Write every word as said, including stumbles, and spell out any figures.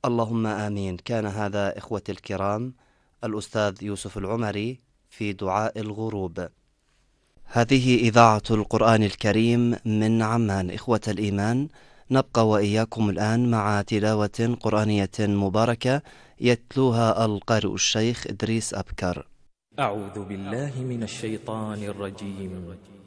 اللهم آمين. كان هذا إخوتي الكرام الأستاذ يوسف العمري في دعاء الغروب. هذه إذاعة القرآن الكريم من عمان. إخوة الإيمان، نبقى وإياكم الآن مع تلاوة قرآنية مباركة يتلوها القارئ الشيخ إدريس أبكر. أعوذ بالله من الشيطان الرجيم.